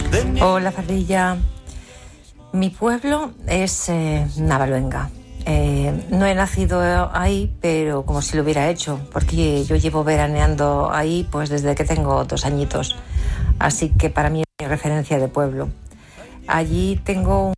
Hola, Farrilla. Mi pueblo es Navaluenga. No he nacido ahí, pero como si lo hubiera hecho, porque yo llevo veraneando ahí pues desde que tengo 2 añitos. Así que para mí es mi referencia de pueblo. Allí tengo